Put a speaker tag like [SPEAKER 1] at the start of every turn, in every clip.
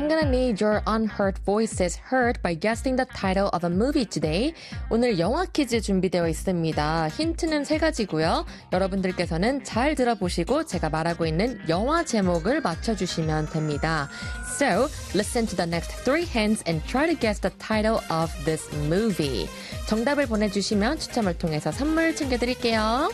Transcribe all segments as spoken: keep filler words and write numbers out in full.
[SPEAKER 1] I'm gonna need your unheard voices heard by guessing the title of a movie today. 오늘 영화 퀴즈 준비되어 있습니다. 힌트는 세 가지고요. 여러분들께서는 잘 들어보시고 제가 말하고 있는 영화 제목을 맞춰주시면 됩니다. So, listen to the next three hints and try to guess the title of this movie. 정답을 보내주시면 추첨을 통해서 선물 챙겨드릴게요.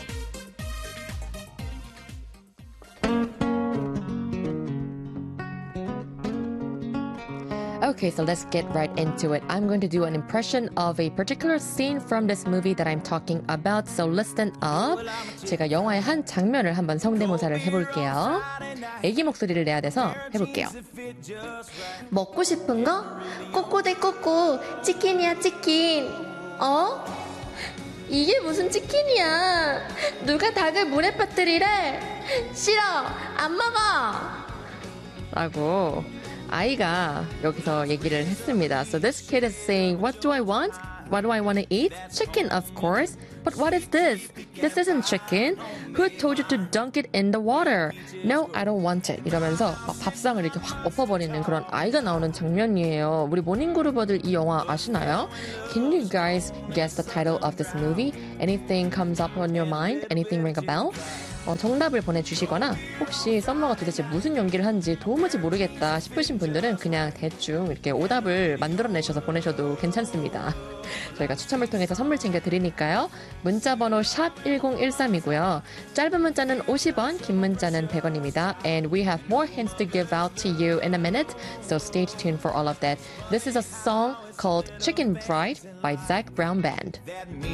[SPEAKER 1] Okay, so let's get right into it. I'm going to do an impression of a particular scene from this movie that I'm talking about, so listen up. 제가 영화의 한 장면을 한번 성대모사를 해볼게요. 애기 목소리를 내야 돼서 해볼게요. 먹고 싶은 거? 꼬꼬대 꼬꼬, 치킨이야 치킨. 어? 이게 무슨 치킨이야? 누가 닭을 물에 빠뜨리래? 싫어, 안 먹어! 라고 아이가 여기서 얘기를 했습니다. So this kid is saying, what do I want? What do I want to eat? Chicken, of course. But what is this? This isn't chicken. Who told you to dunk it in the water? No, I don't want it. 이러면서 막 밥상을 이렇게 확 엎어버리는 그런 아이가 나오는 장면이에요. 우리 모닝그루버들 이 영화 아시나요? Can you guys guess the title of this movie? Anything comes up on your mind? Anything ring a bell? 어, 정답을 보내주시거나 혹시 썸머가 도대체 무슨 연기를 하는지 도무지 모르겠다 싶으신 분들은 그냥 대충 이렇게 오답을 만들어내셔서 보내셔도 괜찮습니다. 저희가 추첨을 통해서 선물 챙겨드리니까요. 문자번호 샵 일공일삼이고요. 짧은 문자는 오십 원, 긴 문자는 백 원입니다. And we have more hints to give out to you in a minute, so stay tuned for all of that. This is a song called Chicken Bride by Zac Brown Band.